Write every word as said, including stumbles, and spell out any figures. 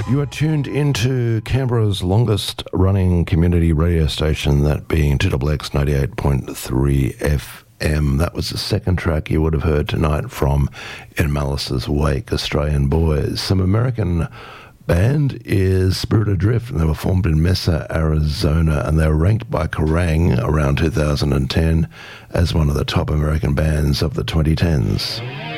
You are tuned into Canberra's longest running community radio station, that being two X X ninety-eight point three F M. That was the second track you would have heard tonight from In Malice's Wake, Australian Boys. Some American band is Spirit Adrift, and they were formed in Mesa, Arizona, and they were ranked by Kerrang around two thousand ten as one of the top American bands of the twenty tens.